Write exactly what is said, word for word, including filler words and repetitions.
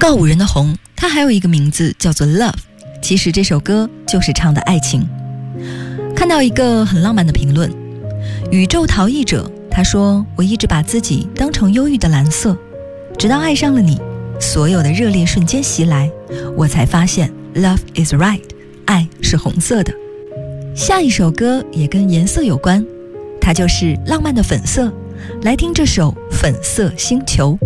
告五人的红，它还有一个名字叫做 Love， 其实这首歌就是唱的爱情。看到一个很浪漫的评论，宇宙逃逸者他说，我一直把自己当成忧郁的蓝色，直到爱上了你，所有的热烈瞬间袭来，我才发现 Love is right， 爱是红色的。下一首歌也跟颜色有关，它就是浪漫的粉色，来听这首粉色星球。